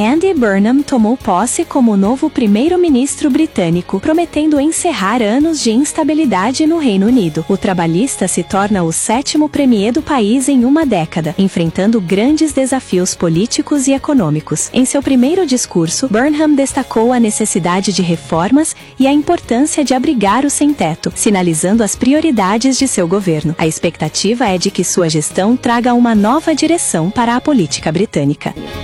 Andy Burnham tomou posse como o novo primeiro-ministro britânico, prometendo encerrar anos de instabilidade no Reino Unido. O trabalhista se torna o 7º premier do país em uma década, enfrentando grandes desafios políticos e econômicos. Em seu primeiro discurso, Burnham destacou a necessidade de reformas e a importância de abrigar os sem-teto, sinalizando as prioridades de seu governo. A expectativa é de que sua gestão traga uma nova direção para a política britânica.